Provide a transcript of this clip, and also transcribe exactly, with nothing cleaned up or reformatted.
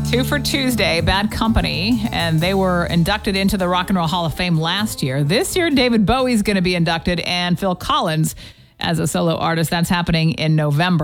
Two for Tuesday, Bad Company, and they were inducted into the Rock and Roll Hall of Fame last year. This year, David Bowie's going to be inducted, and Phil Collins as a solo artist. That's happening in November.